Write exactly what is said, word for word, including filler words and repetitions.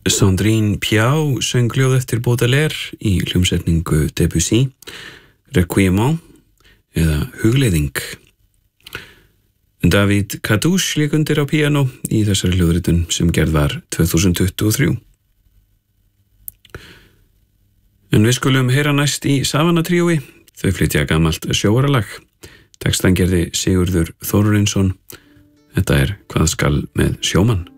Sandrine Piau söng ljóð eftir Baudelaire í hljómsetningu Debussy, Requiem eða Hugleiðing. David Kadouche lék undir á píanó í þessari hljóðritun sem gerð var tvö þúsund tuttugu og þrjú. En við skulum heyra næst í Savana tríói, þau flytja gamalt sjóaralag. Textan gerði Sigurður Þórarinsson. Þetta er Hvað skal með sjómann?